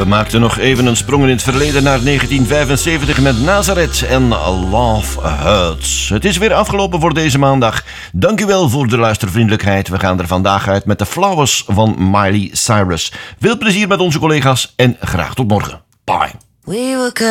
We maakten nog even een sprong in het verleden naar 1975 met Nazareth en Love Hurts. Het is weer afgelopen voor deze maandag. Dank u wel voor de luistervriendelijkheid. We gaan er vandaag uit met de Flowers van Miley Cyrus. Veel plezier met onze collega's en graag tot morgen. Bye.